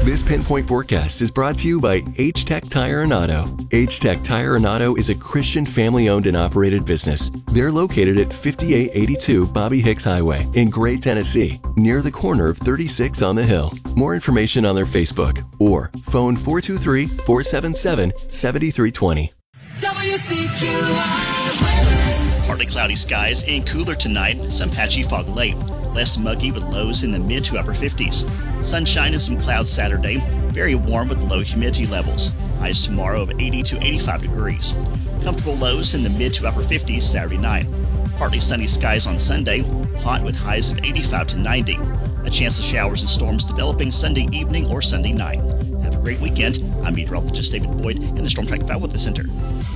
This Pinpoint Forecast is brought to you by H-Tech Tire and Auto. H-Tech Tire and Auto is a Christian family-owned and operated business. They're located at 5882 Bobby Hicks Highway in Gray, Tennessee, near the corner of 36 on the Hill. More information on their Facebook or phone 423-477-7320. WCQI. Partly cloudy skies and cooler tonight. Some patchy fog late. Less muggy with lows in the mid to upper 50s. Sunshine and some clouds Saturday. Very warm with low humidity levels. Highs tomorrow of 80 to 85 degrees. Comfortable lows in the mid to upper 50s Saturday night. Partly sunny skies on Sunday. Hot with highs of 85 to 90. A chance of showers and storms developing Sunday evening or Sunday night. Have a great weekend. I'm meteorologist David Boyd in the Storm Track 5 Weather Center.